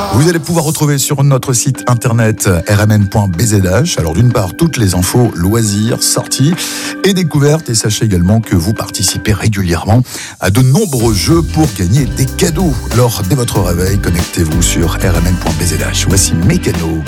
Vous allez pouvoir retrouver sur notre site internet rmn.bzh. Alors d'une part, toutes les infos, loisirs, sorties et découvertes. Et sachez également que vous participez régulièrement à de nombreux jeux pour gagner des cadeaux. Alors dès votre réveil, connectez-vous sur rmn.bzh. Voici Mécano.